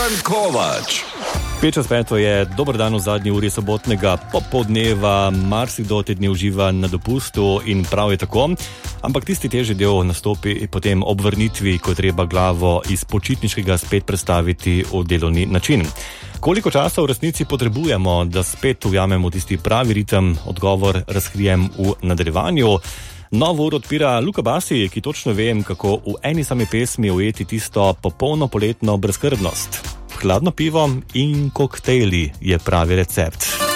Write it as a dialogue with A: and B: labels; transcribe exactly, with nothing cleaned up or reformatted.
A: Bojan Kovač.
B: Pet čez peto je dober dan v zadnji uri sobotnega popoldneva, marsikdo te dni uživa na dopustu in prav je tako, ampak tisti težji del nastopi potem ob vrnitvi, ko je treba glavo iz počitniškega spet prestaviti v delovni način. Koliko časa v resnici potrebujemo, da spet ujamemo tisti pravi ritem, odgovor razkrijem v nadaljevanju. Novo uro odpira Luka Basi, ki točno vem, kako v eni sami pesmi ujeti tisto popolno poletno brezskrbnost. Hladno pivo in koktejli je pravi recept.